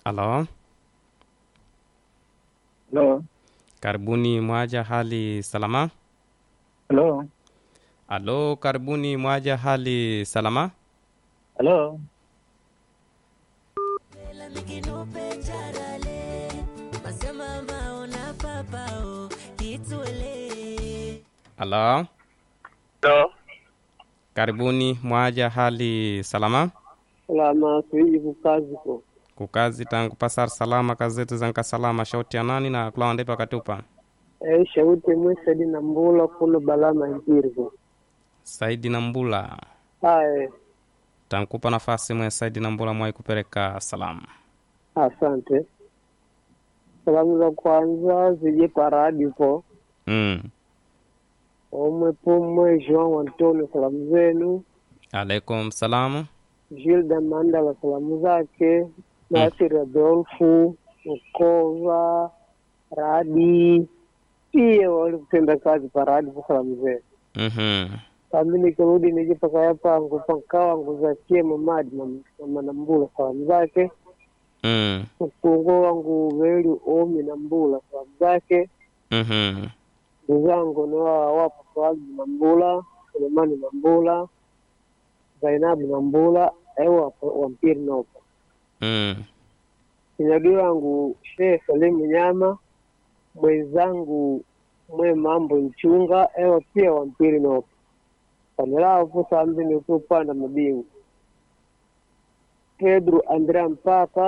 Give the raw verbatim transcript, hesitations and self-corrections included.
Halo, Hello. karibuni mwaja, hali salama? Hello. Halo, karibuni mwaja, hali salama? Hello. Halo, Hello. karibuni mwaja, hali salama? Salama siji kukazi ko. Kukazi tangu pasar salama, kazi zetu zanka salama. Shauti ya nani na kula wandepa katupa? Eh shauti mwesedi na mbula kuno balama mpiri ko. Saidi na Mbula, Ae, tankupa nafasi mwe Saidi na Mbula mwai kupereka salamu. asante. Salamu za kwanza zije kwa radio ko. Mm. Omwe pomwe João Antonio salamu zenu. Alaikum salamu. Gilda Mandala salamu zake. Nasir Adolfu, Ukova, Radi. Pia wale kutenda kazi pa radio kwa salamu zenu. Mhm. Kami nikirudi nije paka hapa ngupankawa nguzakie mamadi na mama na mbula salamu zake. Mm. Mfungo wangu weli omi na mbula salamu zake. Mhm. Ndugu ni wao wapo Swali na mbula, Sulemani na mbula, Zainabu na mbula, ewa wampiri nopo. Mm. Kinyagi wangu Sheikh Salim Nyama, mwenzangu mwe mambo nchunga, ewa pia wampiri nopo. Kanilao fusa ambi ni kupanda mabingu. Pedro Andrea Mpaka